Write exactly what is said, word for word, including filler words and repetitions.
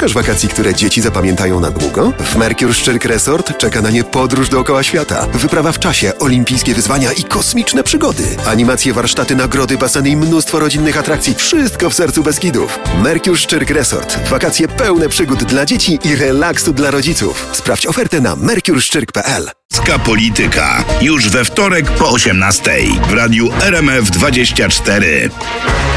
Szukasz wakacji, które dzieci zapamiętają na długo? W Mercure Szczyrk Resort czeka na nie podróż dookoła świata. Wyprawa w czasie, olimpijskie wyzwania i kosmiczne przygody. Animacje, warsztaty, nagrody, baseny i mnóstwo rodzinnych atrakcji. Wszystko w sercu Beskidów. Mercure Szczyrk Resort. Wakacje pełne przygód dla dzieci i relaksu dla rodziców. Sprawdź ofertę na mercure szczyrk kropka p l. Polska Polityka. Już we wtorek po osiemnastej w radiu R M F dwadzieścia cztery.